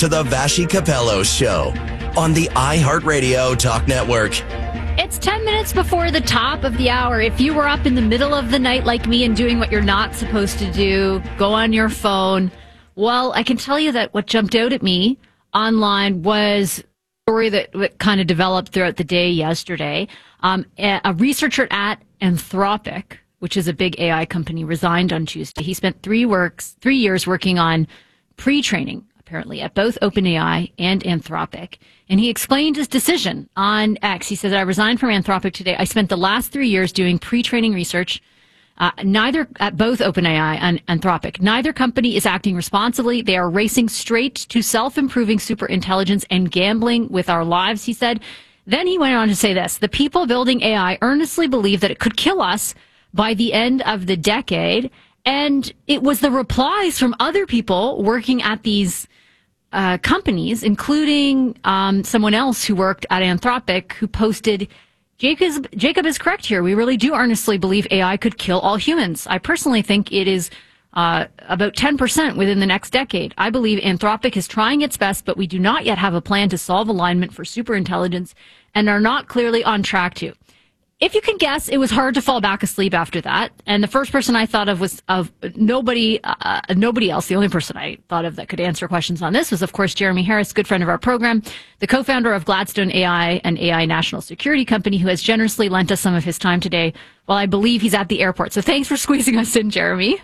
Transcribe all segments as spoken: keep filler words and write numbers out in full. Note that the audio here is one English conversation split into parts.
to the Vashi Capello Show on the iHeartRadio Talk Network. It's ten minutes before the top of the hour. If you were up in the middle of the night like me and doing what you're not supposed to do, go on your phone. Well, I can tell you that what jumped out at me online was a story that, that kind of developed throughout the day yesterday. Um, a, a researcher at Anthropic, which is a big A I company, resigned on Tuesday. He spent three works, three years working on pre-training, apparently, at both OpenAI and Anthropic. And he explained his decision on X. He says, I resigned from Anthropic today. I spent the last three years doing pre-training research, uh, neither at both OpenAI and Anthropic. Neither company is acting responsibly. They are racing straight to self-improving superintelligence and gambling with our lives, he said. Then he went on to say this: the people building A I earnestly believe that it could kill us by the end of the decade. And it was the replies from other people working at these uh, companies, including um, someone else who worked at Anthropic, who posted, Jacob, Jacob is correct here. We really do earnestly believe A I could kill all humans. I personally think it is uh, about ten percent within the next decade. I believe Anthropic is trying its best, but we do not yet have a plan to solve alignment for superintelligence and are not clearly on track to. If you can guess, it was hard to fall back asleep after that. And the first person I thought of was of nobody, uh, nobody else. The only person I thought of that could answer questions on this was, of course, Jeremy Harris, good friend of our program, the co-founder of Gladstone A I and A I National Security Company, who has generously lent us some of his time today while I believe he's at the airport. So thanks for squeezing us in, Jeremy.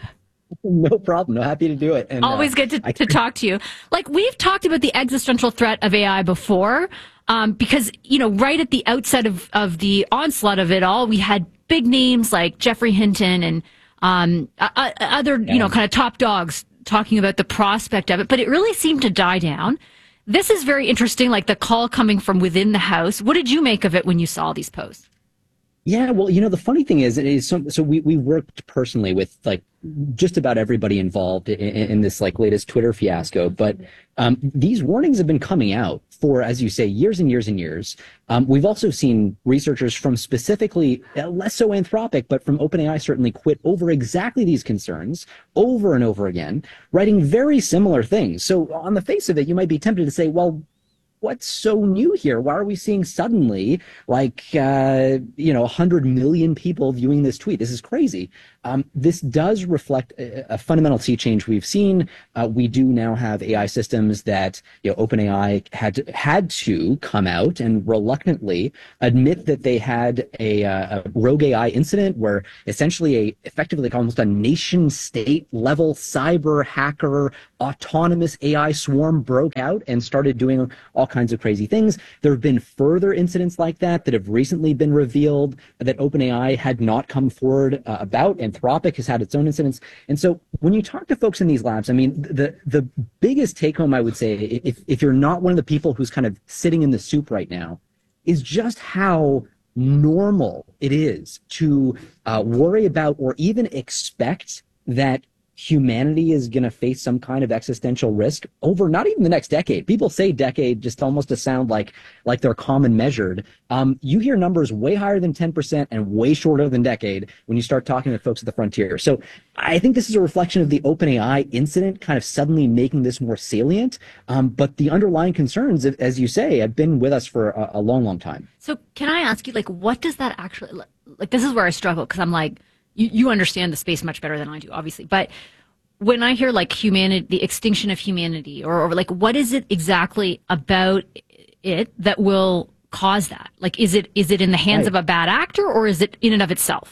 No problem. No, happy to do it. And, Always uh, good to, I- to talk to you. Like, we've talked about the existential threat of A I before. Um, because, you know, right at the outset of, of the onslaught of it all, we had big names like Jeffrey Hinton and um, uh, other, yeah. you know, kind of top dogs talking about the prospect of it. But it really seemed to die down. This is very interesting, like the call coming from within the House. What did you make of it when you saw these posts? Yeah, well, you know, the funny thing is, it is so, so we, we worked personally with like just about everybody involved in, in this like latest Twitter fiasco. But um, these warnings have been coming out for, as you say, years and years and years. Um, we've also seen researchers from specifically, uh, less so Anthropic, but from OpenAI certainly quit over exactly these concerns over and over again, writing very similar things. So on the face of it, you might be tempted to say, well, what's so new here? Why are we seeing suddenly like, uh, you know, one hundred million people viewing this tweet? This is crazy. Um, this does reflect a, a fundamental sea change we've seen. Uh, we do now have A I systems that, you know, OpenAI had to, had to come out and reluctantly admit that they had a, uh, a rogue A I incident where essentially a effectively like almost a nation state level cyber hacker autonomous A I swarm broke out and started doing all kinds of crazy things. There have been further incidents like that that have recently been revealed that OpenAI had not come forward uh, about. Anthropic has had its own incidents. And so when you talk to folks in these labs, I mean, the the biggest take home, I would say, if, if you're not one of the people who's kind of sitting in the soup right now, is just how normal it is to uh, worry about or even expect that humanity is going to face some kind of existential risk over not even the next decade. People say decade just almost to sound like like they're common measured. Um, you hear numbers way higher than ten percent and way shorter than decade when you start talking to folks at the frontier. So I think this is a reflection of the OpenAI incident kind of suddenly making this more salient. Um, but the underlying concerns, as you say, have been with us for a, a long, long time. So can I ask you, like, what does that actually, like, this is where I struggle because I'm like, You, you understand the space much better than I do, obviously. But when I hear like humanity, the extinction of humanity, or, or like, what is it exactly about it that will cause that? Like, is it is it in the hands right. of a bad actor, or is it in and of itself?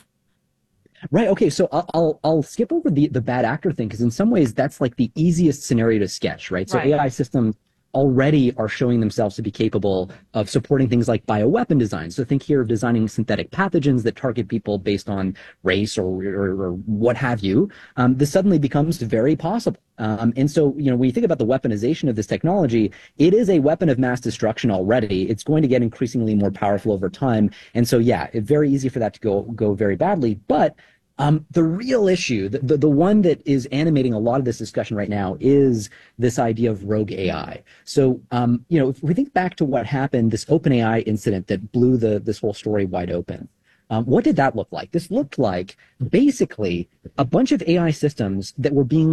Right. Okay. So I'll I'll, I'll skip over the the bad actor thing because in some ways that's like the easiest scenario to sketch. Right. So Right. A I systems already are showing themselves to be capable of supporting things like bioweapon design. So think here of designing synthetic pathogens that target people based on race or, or, or what have you. Um, this suddenly becomes very possible. Um, and so, you know, when you think about the weaponization of this technology, it is a weapon of mass destruction already. It's going to get increasingly more powerful over time. And so, yeah, it's very easy for that to go, go very badly. But Um, the real issue, the, the, the one that is animating a lot of this discussion right now is this idea of rogue A I. So, um, you know, if we think back to what happened, this OpenAI incident that blew the this whole story wide open, um, what did that look like? This looked like basically a bunch of A I systems that were being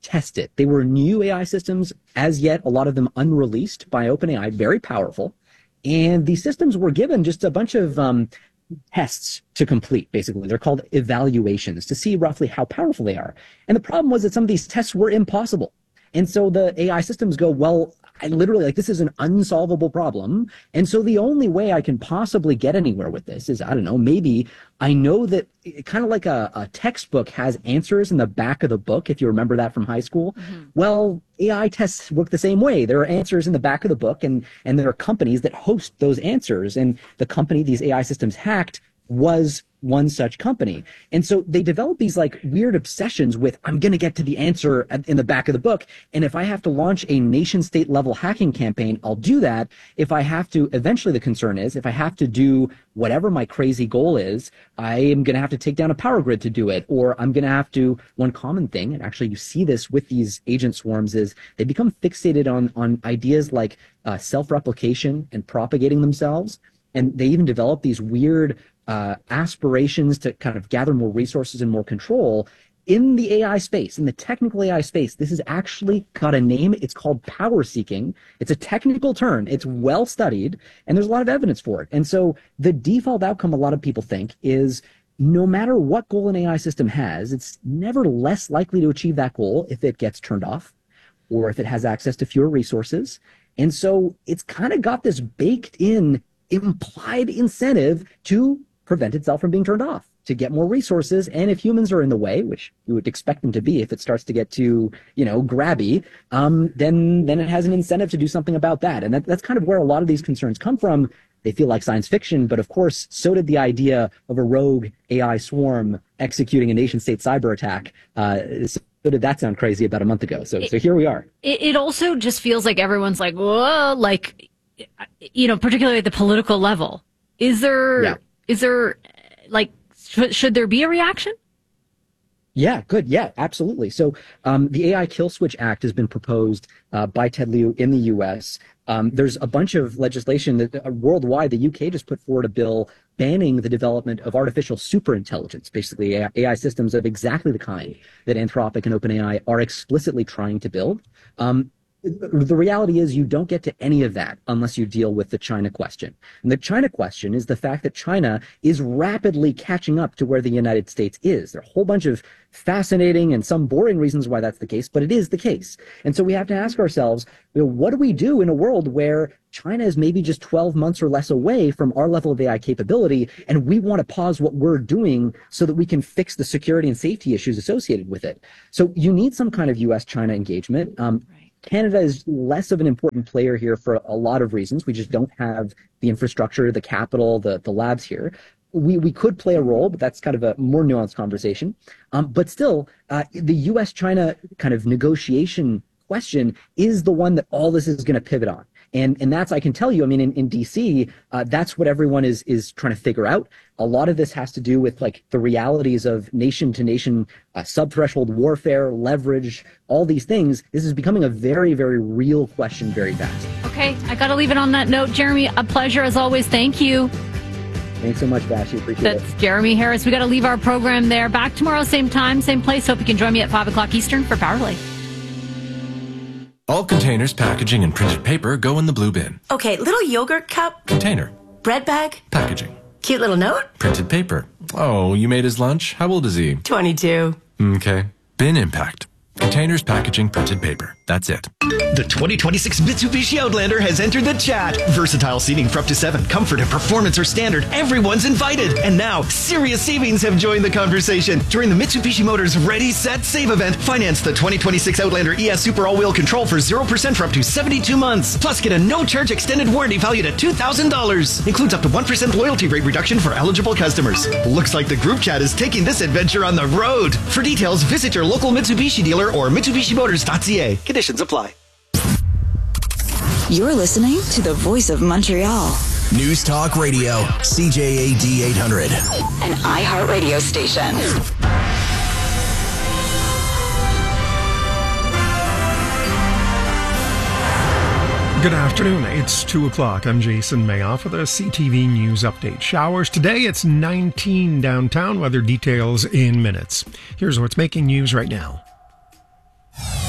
test it. They were new A I systems, as yet a lot of them unreleased by OpenAI, very powerful. And these systems were given just a bunch of um, tests to complete, basically. They're called evaluations to see roughly how powerful they are. And the problem was that some of these tests were impossible. And so the A I systems go, well, I literally, like, this is an unsolvable problem. And so the only way I can possibly get anywhere with this is, I don't know, maybe I know that kind of like a, a textbook has answers in the back of the book, if you remember that from high school. Mm-hmm. Well, A I tests work the same way. There are answers in the back of the book, and, and there are companies that host those answers. And the company these A I systems hacked was one such company. And so they develop these like weird obsessions with, I'm going to get to the answer in the back of the book. And if I have to launch a nation state level hacking campaign, I'll do that. If I have to, eventually the concern is, if I have to do whatever my crazy goal is, I am going to have to take down a power grid to do it. Or I'm going to have to, one common thing, and actually you see this with these agent swarms, is they become fixated on, on ideas like uh, self-replication and propagating themselves. And they even develop these weird uh, aspirations to kind of gather more resources and more control in the A I space, in the technical A I space. This has actually got a name. It's called power seeking. It's a technical term. It's well studied, and there's a lot of evidence for it. And so the default outcome, a lot of people think, is no matter what goal an A I system has, it's never less likely to achieve that goal if it gets turned off or if it has access to fewer resources. And so it's kind of got this baked in implied incentive to prevent itself from being turned off, to get more resources. And if humans are in the way, which you would expect them to be if it starts to get too, you know, grabby, um, then then it has an incentive to do something about that. And that, that's kind of where a lot of these concerns come from. They feel like science fiction, but of course, so did the idea of a rogue A I swarm executing a nation-state cyber attack. Uh, so did that sound crazy about a month ago? So, it, so here we are. It, it also just feels like everyone's like, whoa, like, you know, particularly at the political level. Is there, yeah. is there, like, sh- should there be a reaction? Yeah, good. Yeah, absolutely. So um, the A I Kill Switch Act has been proposed uh, by Ted Lieu in the U S. Um, there's a bunch of legislation that uh, worldwide. The U K just put forward a bill banning the development of artificial superintelligence, basically A I, A I systems of exactly the kind that Anthropic and OpenAI are explicitly trying to build. Um, The reality is you don't get to any of that unless you deal with the China question. And the China question is the fact that China is rapidly catching up to where the United States is. There are a whole bunch of fascinating and some boring reasons why that's the case, but it is the case. And so we have to ask ourselves, you know, what do we do in a world where China is maybe just twelve months or less away from our level of A I capability, and we want to pause what we're doing so that we can fix the security and safety issues associated with it? So you need some kind of U S China engagement. Um, Canada is less of an important player here for a lot of reasons. We just don't have the infrastructure, the capital, the, the labs here. We we could play a role, but that's kind of a more nuanced conversation. Um, but still, uh, the U S China kind of negotiation question is the one that all this is going to pivot on. And and that's, I can tell you, I mean, in, in D C, uh, that's what everyone is is trying to figure out. A lot of this has to do with like the realities of nation to nation uh, sub-threshold warfare, leverage, all these things. This is becoming a very, very real question very fast. Okay, I got to leave it on that note. Jeremy, a pleasure as always. Thank you. Thanks so much, Vashi. Appreciate That's it. That's Jeremy Harris. We got to leave our program there. Back tomorrow, same time, same place. Hope you can join me at five o'clock Eastern for Power Play. All containers, packaging, and printed paper go in the blue bin. Okay, little yogurt cup. Container. Bread bag. Packaging. Cute little note. Printed paper. Oh, you made his lunch? How old is he? twenty-two. Okay. Bin impact. Containers, packaging, printed paper. That's it. The twenty twenty-six Mitsubishi Outlander has entered the chat. Versatile seating for up to seven. Comfort and performance are standard. Everyone's invited. And now, serious savings have joined the conversation. During the Mitsubishi Motors Ready, Set, Save event, finance the twenty twenty-six Outlander E S Super All-Wheel Control for zero percent for up to seventy-two months. Plus, get a no-charge extended warranty valued at two thousand dollars. Includes up to one percent loyalty rate reduction for eligible customers. Looks like the group chat is taking this adventure on the road. For details, visit your local Mitsubishi dealer or Mitsubishi Motors dot c a. Conditions apply. You're listening to the Voice of Montreal. News Talk Radio, C J A D eight hundred. An iHeart radio station. Good afternoon. It's two o'clock. I'm Jason Mayoff with a C T V News Update. Showers today. It's nineteen downtown. Weather details in minutes. Here's what's making news right now.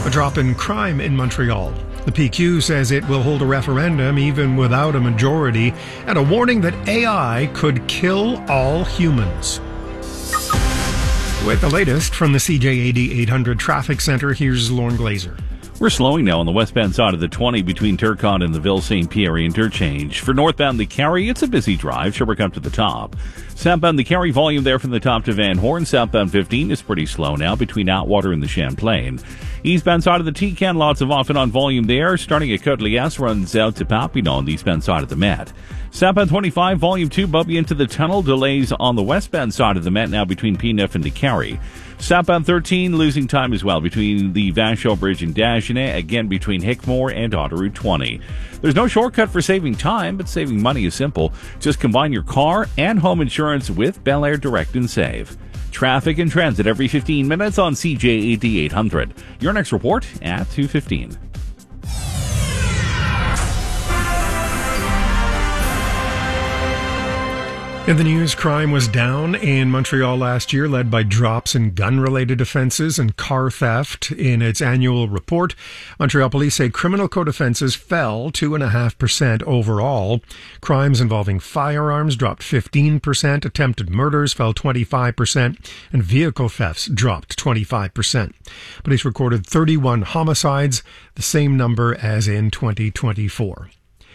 A drop in crime in Montreal. The P Q says it will hold a referendum even without a majority, and a warning that A I could kill all humans. With the latest from the C J A D eight hundred Traffic Center, here's Lauren Glazer. We're slowing now on the westbound side of the twenty between Turcotte and the Ville-Saint Pierre interchange. For northbound the Carrie, it's a busy drive. Sherbrooke up to the top. Southbound the Carrie, volume there from the top to Van Horn. Southbound fifteen is pretty slow now between Atwater and the Champlain. Eastbound side of the T-Can, lots of off and on volume there. Starting at Côte-Liesse, runs out to Papineau on the eastbound side of the Met. Southbound twenty-five, volume two, bumpy into the tunnel. Delays on the westbound side of the Met now between P neuf and the Carrie. Southbound thirteen, losing time as well between the Vachon Bridge and Dagenet, again between Hickmore and Autoroute twenty. There's no shortcut for saving time, but saving money is simple. Just combine your car and home insurance with Bel Air Direct and Save. Traffic and transit every fifteen minutes on C J A D eight hundred. Your next report at two fifteen. In the news, crime was down in Montreal last year, led by drops in gun-related offences and car theft. In its annual report, Montreal police say criminal code offences fell two point five percent overall. Crimes involving firearms dropped fifteen percent, attempted murders fell twenty-five percent, and vehicle thefts dropped twenty-five percent. Police recorded thirty-one homicides, the same number as in twenty twenty-four.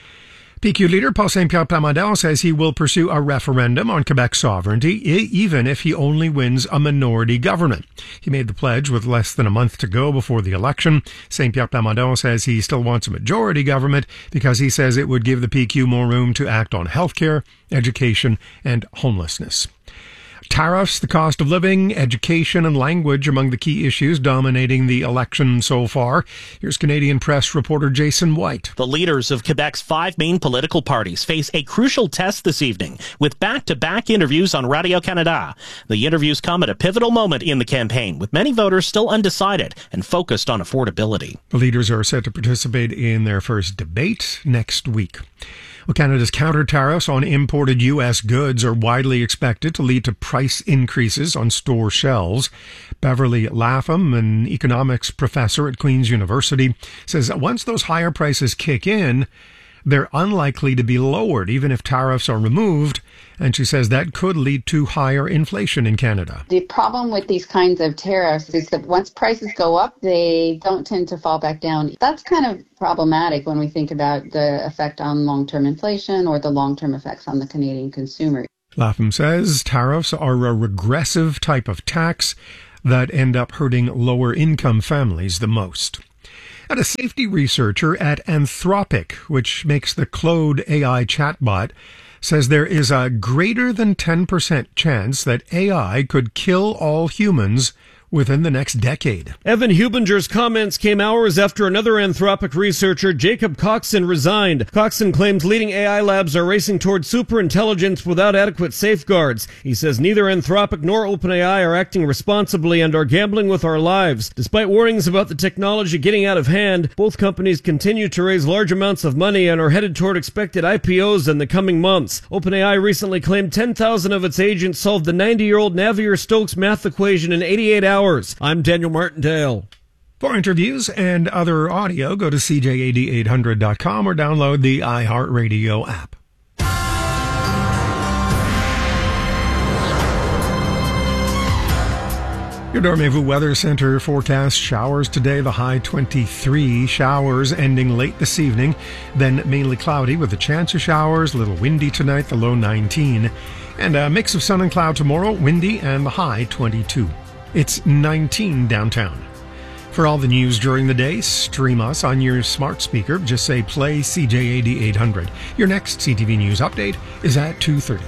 P Q leader Paul Saint-Pierre Plamondon says he will pursue a referendum on Quebec sovereignty, even if he only wins a minority government. He made the pledge with less than a month to go before the election. Saint-Pierre Plamondon says he still wants a majority government because he says it would give the P Q more room to act on healthcare, education, and homelessness. Tariffs, the cost of living, education, and language among the key issues dominating the election so far. Here's Canadian Press reporter Jason White. The leaders of Quebec's five main political parties face a crucial test this evening with back-to-back interviews on Radio-Canada. The interviews come at a pivotal moment in the campaign, with many voters still undecided and focused on affordability. The leaders are set to participate in their first debate next week. Well, Canada's counter tariffs on imported U S goods are widely expected to lead to price increases on store shelves. Beverly Lapham, an economics professor at Queen's University, says that once those higher prices kick in, they're unlikely to be lowered, even if tariffs are removed. And she says that could lead to higher inflation in Canada. The problem with these kinds of tariffs is that once prices go up, they don't tend to fall back down. That's kind of problematic when we think about the effect on long-term inflation or the long-term effects on the Canadian consumer. Lapham says tariffs are a regressive type of tax that end up hurting lower-income families the most. And a safety researcher at Anthropic, which makes the Claude A I chatbot, says there is a greater than ten percent chance that A I could kill all humans within the next decade. Evan Hubinger's comments came hours after another Anthropic researcher, Jacob Coxon, resigned. Coxon claims leading A I labs are racing toward superintelligence without adequate safeguards. He says neither Anthropic nor OpenAI are acting responsibly and are gambling with our lives. Despite warnings about the technology getting out of hand, both companies continue to raise large amounts of money and are headed toward expected I P Os in the coming months. OpenAI recently claimed ten thousand of its agents solved the ninety-year-old Navier-Stokes math equation in eighty-eight hours. I'm Daniel Martindale. For interviews and other audio, go to C J A D eight hundred dot com or download the iHeartRadio app. Your Dormevu Weather Center forecast showers today, the high twenty-three. Showers ending late this evening, then mainly cloudy with a chance of showers, a little windy tonight, the low nineteen. And a mix of sun and cloud tomorrow, windy and the high twenty-two. It's nineteen downtown. For all the news during the day, stream us on your smart speaker. Just say play C J A D eight hundred. Your next C T V News update is at two thirty.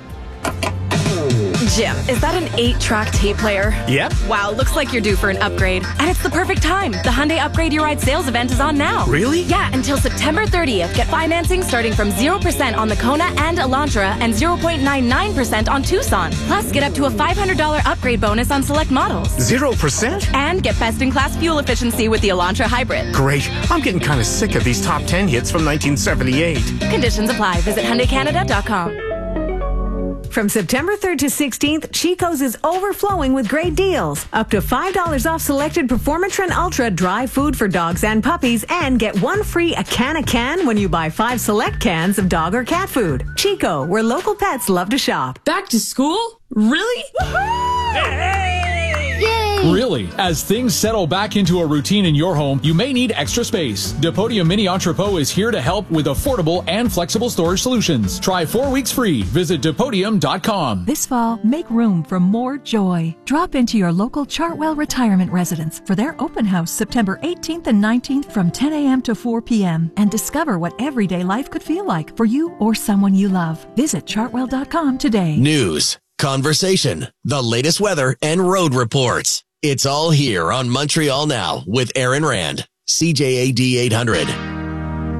Jim, is that an eight-track tape player? Yep. Wow, looks like you're due for an upgrade. And it's the perfect time. The Hyundai Upgrade Your Ride sales event is on now. Really? Yeah, until September thirtieth. Get financing starting from zero percent on the Kona and Elantra and zero point nine nine percent on Tucson. Plus, get up to a five hundred dollars upgrade bonus on select models. Zero percent? And get best-in-class fuel efficiency with the Elantra Hybrid. Great. I'm getting kind of sick of these top ten hits from nineteen seventy-eight. Conditions apply. Visit Hyundai Canada dot com. From September third to sixteenth, Chico's is overflowing with great deals. Up to five dollars off selected Performatrin Ultra dry food for dogs and puppies, and get one free a can a can when you buy five select cans of dog or cat food. Chico, where local pets love to shop. Back to school? Really? Really, as things settle back into a routine in your home, you may need extra space. Depodium Mini Entrepot is here to help with affordable and flexible storage solutions. Try four weeks free. Visit Depodium dot com. This fall, make room for more joy. Drop into your local Chartwell Retirement Residence for their open house September eighteenth and nineteenth from ten a.m. to four p.m. and discover what everyday life could feel like for you or someone you love. Visit Chartwell dot com today. News, conversation, the latest weather, and road reports. It's all here on Montreal Now with Aaron Rand, C J A D eight hundred.